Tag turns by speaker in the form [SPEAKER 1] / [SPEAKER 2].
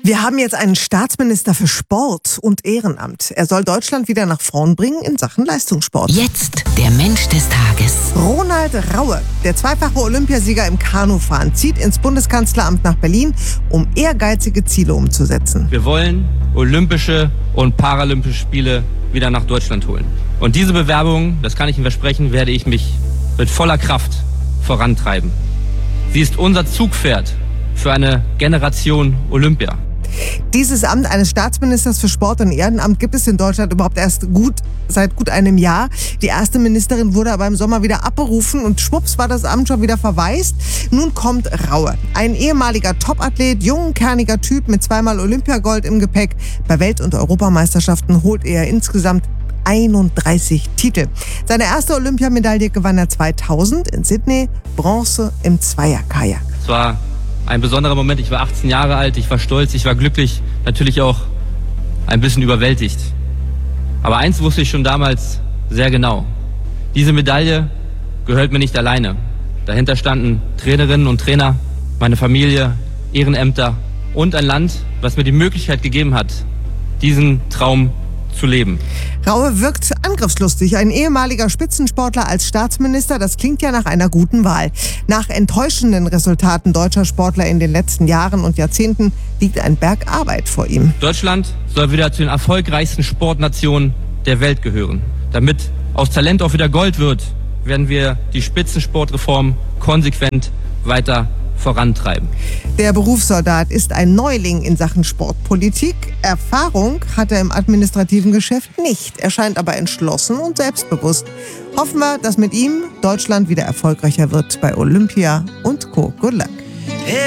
[SPEAKER 1] Wir haben jetzt einen Staatsminister für Sport und Ehrenamt. Er soll Deutschland wieder nach vorn bringen in Sachen Leistungssport.
[SPEAKER 2] Jetzt der Mensch des Tages.
[SPEAKER 1] Ronald Raue, der zweifache Olympiasieger im Kanufahren, zieht ins Bundeskanzleramt nach Berlin, um ehrgeizige Ziele umzusetzen.
[SPEAKER 3] Wir wollen Olympische und Paralympische Spiele wieder nach Deutschland holen. Und diese Bewerbung, das kann ich Ihnen versprechen, werde ich mich mit voller Kraft vorantreiben. Sie ist unser Zugpferd für eine Generation Olympia.
[SPEAKER 1] Dieses Amt eines Staatsministers für Sport und Ehrenamt gibt es in Deutschland überhaupt erst seit gut einem Jahr. Die erste Ministerin wurde aber im Sommer wieder abberufen und schwupps war das Amt schon wieder verwaist. Nun kommt Raue, ein ehemaliger Topathlet, kerniger Typ mit zweimal Olympiagold im Gepäck. Bei Welt- und Europameisterschaften holt er insgesamt 31 Titel. Seine erste Olympiamedaille gewann er 2000 in Sydney, Bronze im Zweierkajak.
[SPEAKER 3] Es war ein besonderer Moment. Ich war 18 Jahre alt, ich war stolz, ich war glücklich, natürlich auch ein bisschen überwältigt. Aber eins wusste ich schon damals sehr genau. Diese Medaille gehört mir nicht alleine. Dahinter standen Trainerinnen und Trainer, meine Familie, Ehrenämter und ein Land, was mir die Möglichkeit gegeben hat, diesen Traum zu leben.
[SPEAKER 1] Raue wirkt angriffslustig. Ein ehemaliger Spitzensportler als Staatsminister, das klingt ja nach einer guten Wahl. Nach enttäuschenden Resultaten deutscher Sportler in den letzten Jahren und Jahrzehnten liegt ein Berg Arbeit vor ihm.
[SPEAKER 3] Deutschland soll wieder zu den erfolgreichsten Sportnationen der Welt gehören. Damit aus Talent auch wieder Gold wird, werden wir die Spitzensportreform konsequent weiter vorantreiben.
[SPEAKER 1] Der Berufssoldat ist ein Neuling in Sachen Sportpolitik. Erfahrung hat er im administrativen Geschäft nicht. Er scheint aber entschlossen und selbstbewusst. Hoffen wir, dass mit ihm Deutschland wieder erfolgreicher wird bei Olympia und Co. Good luck.